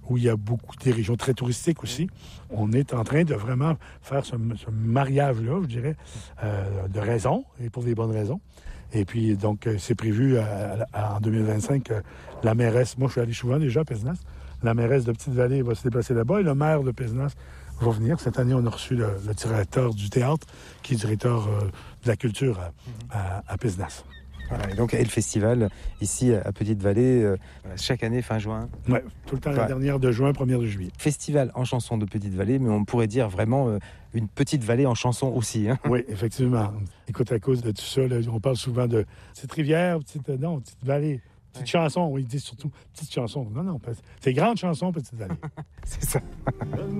où il y a beaucoup des régions très touristiques aussi. On est en train de vraiment faire ce mariage-là, je dirais, de raison, et pour des bonnes raisons. Et puis, donc, c'est prévu en 2025 que la mairesse, moi je suis allé souvent déjà à Pézenas, la mairesse de Petite-Vallée va se déplacer là-bas et le maire de Pézenas va venir. Cette année, on a reçu le directeur du théâtre, qui est directeur de la culture à Pézenas. Voilà, et donc, et le festival, ici, à Petite-Vallée, chaque année, fin juin. Oui, tout le temps, la dernière de juin, première de juillet. Festival en chanson de Petite-Vallée, mais on pourrait dire vraiment une petite vallée en chanson aussi. Hein. Oui, effectivement. Écoute, à cause de tout ça, là, on parle souvent de petite rivière, petite vallée. Petite chanson, oui, ils disent surtout petite chanson. Non, c'est grande chanson, petite vallée. C'est ça.